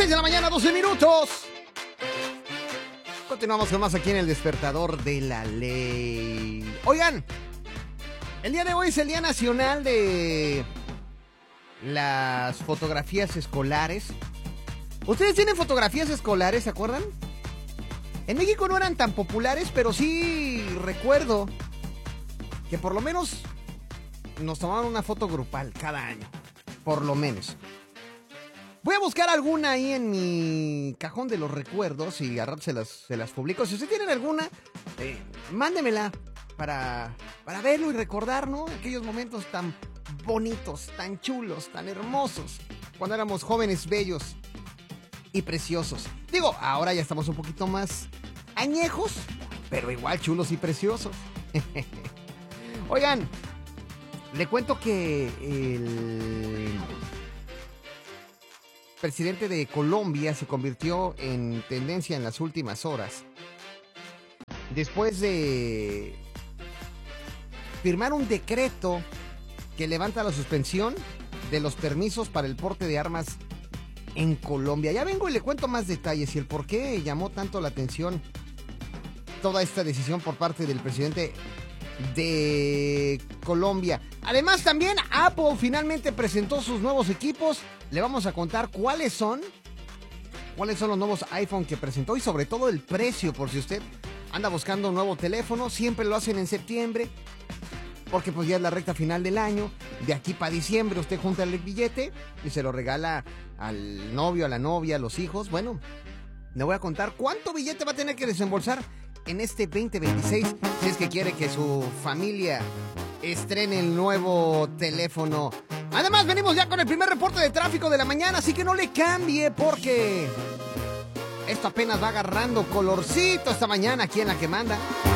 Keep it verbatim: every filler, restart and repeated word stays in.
seis de la mañana, doce minutos. Continuamos con más aquí en el Despertador de la Ley. Oigan, el día de hoy es el Día Nacional de las Fotografías Escolares. ¿Ustedes tienen fotografías escolares, se acuerdan? En México no eran tan populares, pero sí recuerdo que por lo menos nos tomaban una foto grupal cada año. Por lo menos. Voy a buscar alguna ahí en mi cajón de los recuerdos y a rato se las, se las publico. Si usted tienen alguna, eh, mándemela para, para verlo y recordar, ¿no? Aquellos momentos tan bonitos, tan chulos, tan hermosos, cuando éramos jóvenes, bellos y preciosos. Digo, ahora ya estamos un poquito más añejos, pero igual chulos y preciosos. Oigan, le cuento que el presidente de Colombia se convirtió en tendencia en las últimas horas después de firmar un decreto que levanta la suspensión de los permisos para el porte de armas en Colombia. Ya vengo y le cuento más detalles y el por qué llamó tanto la atención toda esta decisión por parte del presidente de Colombia. Además, también Apple finalmente presentó sus nuevos equipos. Le vamos a contar cuáles son, cuáles son los nuevos iPhone que presentó y sobre todo el precio, por si usted anda buscando un nuevo teléfono. Siempre lo hacen en septiembre, porque pues ya es la recta final del año. De aquí para diciembre usted junta el billete y se lo regala al novio, a la novia, a los hijos. Bueno, le voy a contar cuánto billete va a tener que desembolsar en este veinte veintiséis si es que quiere que su familia estrene el nuevo teléfono. Además, venimos ya con el primer reporte de tráfico de la mañana, así que no le cambie porque esto apenas va agarrando colorcito esta mañana aquí en La Que Manda.